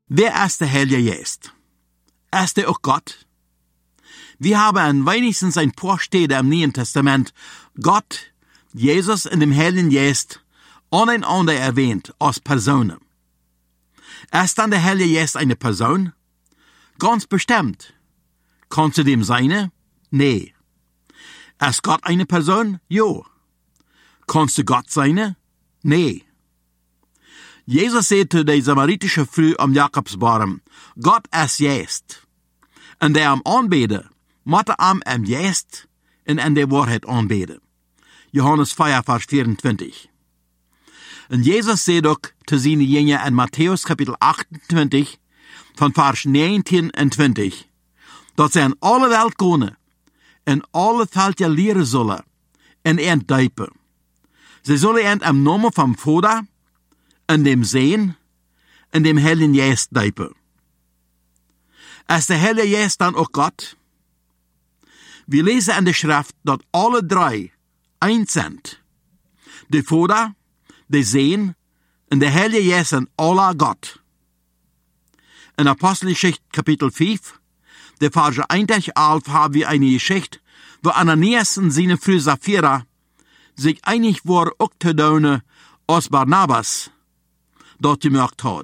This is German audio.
Wer ist der Heilige Geist? Ist er auch Gott? Wir haben an wenigstens ein paar Stellen im Neuen Testament Gott, Jesus und dem Heiligen Geist aneinander erwähnt als Personen. Ist dann der Heilige Geist eine Person? Ganz bestimmt. Kannst du dem sein? Nee. Ist Gott eine Person? Ja. Kannst du Gott sein? Nee. Jesus sagte der samaritische Frau am Jakobsbaum, Gott ist Geist. Und der am Anbeten, muss am Geist und an der Wahrheit anbeten. Johannes 4, Vers 24. Und Jesus sagt auch zu seinen Jüngern in Matthäus Kapitel 28, von Vers 19 und 20, dass sie in alle Welt gehen, in alle Völker lehren sollen, und döpen. Sie sollen im Namen vom Vater, in dem Sohn, in dem Heiligen Geist döpen. Ist der Heilige Geist dann auch Gott? Wir lesen in der Schrift, dass alle drei eins sind. Der Vater, der Sohn und der Heilige Geist sind alle Gott. In Apostelgeschichte Kapitel 5, der Verse 1-11 haben wir eine Geschichte, wo Ananias und seine Frau Sapphira sich einig waren, auch zu tun, als Barnabas dort gemacht hat.